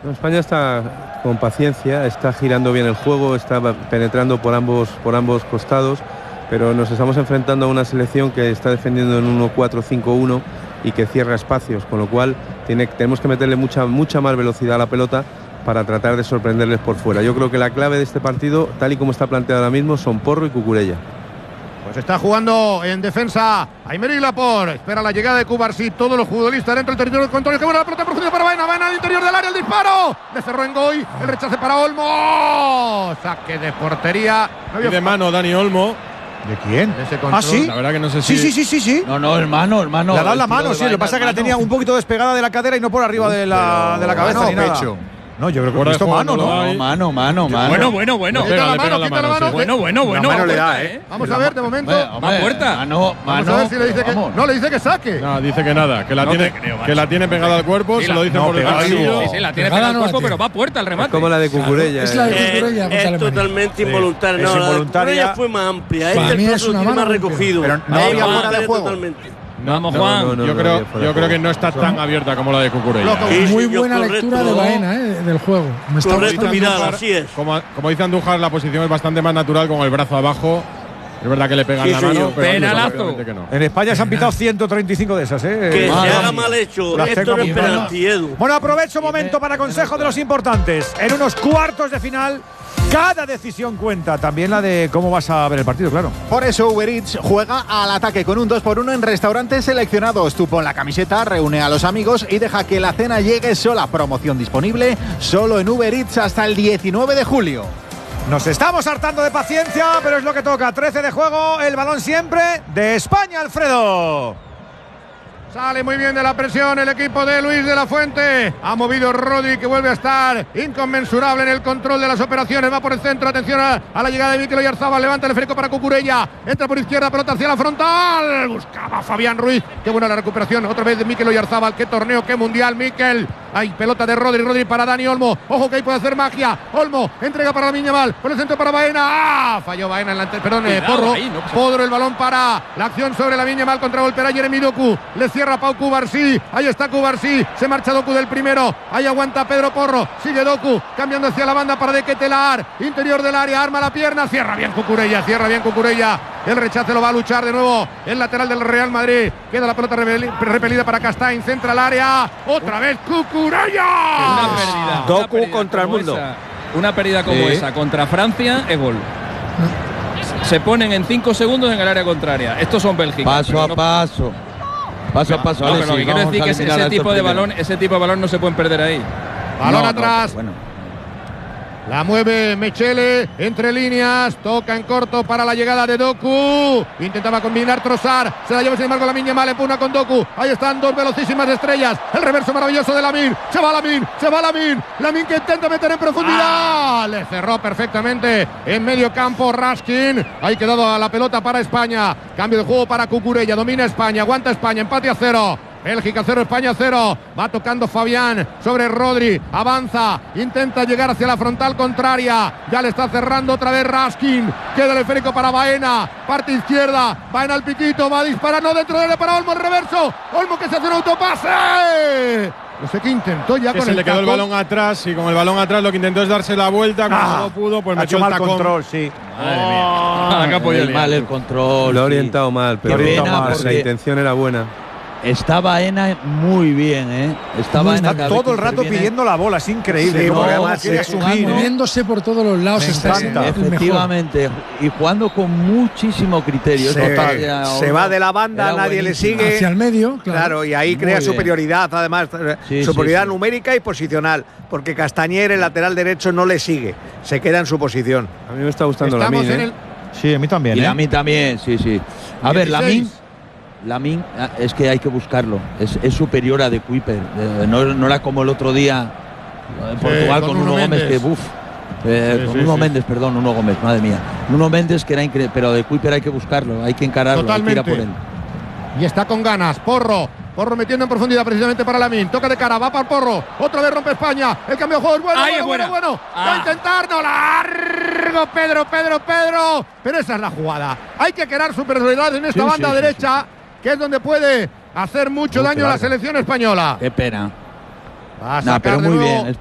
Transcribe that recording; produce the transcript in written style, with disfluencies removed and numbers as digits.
No, España está con paciencia, está girando bien el juego, está penetrando por ambos costados, pero nos estamos enfrentando a una selección que está defendiendo en 1-4-5-1 y que cierra espacios, con lo cual tenemos que meterle mucha más velocidad a la pelota para tratar de sorprenderles por fuera. Yo creo que la clave de este partido, tal y como está planteado ahora mismo, son Porro y Cucurella. Pues está jugando en defensa Aymeric Laporte. Espera la llegada de Cubarsí. Todos los futbolistas dentro del territorio del control. Que buena la pelota profunda para Baena. Baena al interior del área. El disparo. Le cerró en Goy. El rechace para Olmo. Saque de portería. Y de mano Dani Olmo. ¿De quién? ¿Sí? La verdad que no sé si… Sí. No, hermano. Le ha dado la mano, sí. Lo que pasa es que la tenía un poquito despegada de la cadera y no por arriba de la cabeza ni nada. Pecho. No, yo creo que he visto mano, ¿no? Mano. Bueno. Quita la mano. Bueno. La mano le da, ¿eh? Vamos a ver, de momento. Va puerta. Vamos a ver si le dice que… No, le dice que saque. No, dice que nada. Que la tiene pegada al cuerpo. Se lo dice por el pasillo. Sí, la tiene pegada al cuerpo, pero va a puerta el remate. Es como la de Cucurella. Es la de Cucurella. Es totalmente involuntaria. Es involuntaria. La fue más amplia. Para mí es una mano más recogido. Pero no había fuera de juego. Totalmente. Vamos, Juan. Yo creo que no está tan abierta como la de Cucurella. Muy buena lectura de Baena, del juego. Me está Correcto, gustando. mirada, así es. Como dice Andújar, la posición es bastante más natural con el brazo abajo. Es verdad que le pegan la mano, pero penalazo. que no. En España se han pitado 135 de esas, ¿eh? Que se haga mal hecho. Esto no es penalti, Edu. Bueno, aprovecho un momento para consejo de los importantes. En unos cuartos de final, cada decisión cuenta. También la de cómo vas a ver el partido, claro. Por eso Uber Eats juega al ataque con un 2x1 en restaurantes seleccionados. Tú pon la camiseta, reúne a los amigos y deja que la cena llegue sola. Promoción disponible solo en Uber Eats hasta el 19 de julio. Nos estamos hartando de paciencia, pero es lo que toca. 13 de juego, el balón siempre de España, Alfredo. Sale muy bien de la presión el equipo de Luis de la Fuente. Ha movido Rodri, que vuelve a estar inconmensurable en el control de las operaciones. Va por el centro, atención a la llegada de Mikel Oyarzabal. Levanta el esférico para Cucurella. Entra por izquierda, pelota hacia la frontal. Buscaba Fabián Ruiz. Qué buena la recuperación. Otra vez de Mikel Oyarzabal. Qué torneo, qué mundial, Mikel. Hay pelota de Rodri para Dani Olmo. Ojo que ahí puede hacer magia. Olmo entrega para Lamine Yamal. Por el centro para Baena. Falló Baena en la Porro. Podro el balón para la acción sobre Lamine Yamal. Contragolpeará Jeremy Doku. Le cierra Pau Cubarsí. Ahí está Cubarsí. Se marcha Doku del primero. Ahí aguanta Pedro Porro. Sigue Doku. Cambiando hacia la banda para De Ketelaar. Interior del área. Arma la pierna. Cierra bien Cucurella. El rechace lo va a luchar de nuevo el lateral del Real Madrid. Queda la pelota repelida para Castaing. Centra el área. Otra vez Cucurella. Una pérdida. Doku contra el mundo. Una pérdida como esa contra Francia es gol. Se ponen en 5 segundos en el área contraria. Estos son Bélgica. Paso a paso. Paso a paso. No, pero lo que quiero decir es que ese tipo de balón no se pueden perder ahí. Balón atrás. La mueve Mechele entre líneas, toca en corto para la llegada de Doku. Intentaba combinar Trossard, se la lleva sin embargo Lamine Yamal, empuna con Doku. Ahí están dos velocísimas estrellas. El reverso maravilloso de Lamine. Se va Lamine. Lamine que intenta meter en profundidad. Le cerró perfectamente en medio campo Raskin. Ahí quedado a la pelota para España. Cambio de juego para Cucurella. Domina España, aguanta España, empate a 0. Bélgica 0, España 0. Va tocando Fabián sobre Rodri. Avanza, intenta llegar hacia la frontal contraria. Ya le está cerrando otra vez Raskin. Queda el esférico para Baena. Parte izquierda. Baena al piquito. Va a disparar. No dentro de él para Olmo. El reverso. Olmo que se hace un autopase. No sé qué intentó ya con se le quedó el balón atrás. Y con el balón atrás lo que intentó es darse la vuelta. Como no pudo, pues metió el tacón. Control, sí. Madre mía. Mal el control. Lo ha orientado mal, pero la intención era buena. Está Baena muy bien, ¿eh? Está todo el rato pidiendo la bola, es increíble. Sí, además quiere asumir, moviéndose por todos los lados. Efectivamente, y jugando con muchísimo criterio. Se va de la banda, nadie le sigue. Hacia el medio, claro, y ahí crea superioridad, además, superioridad numérica y posicional, porque Castañer, el lateral derecho, no le sigue, se queda en su posición. A mí me está gustando Lamine. Sí, a mí también. Y a mí también, sí. A ver, Lamine, es que hay que buscarlo. Es superior a De Kuiper. No era como el otro día en Portugal con Nuno Gómez, que con Nuno Méndez, perdón, Nuno Gómez, madre mía. Nuno Méndez, que era increíble, pero De Kuiper hay que buscarlo, hay que encararlo, totalmente. Hay que ir a por él. Y está con ganas, Porro metiendo en profundidad precisamente para Lamine. Toca de cara, va para Porro. Otra vez rompe España. El cambio de juego es bueno. Va a intentar, no, largo Pedro. Pero esa es la jugada. Hay que crear superioridad en esta banda derecha. Que es donde puede hacer mucho daño a la selección española. Qué pena. Va a sacar pero de muy nuevo bien.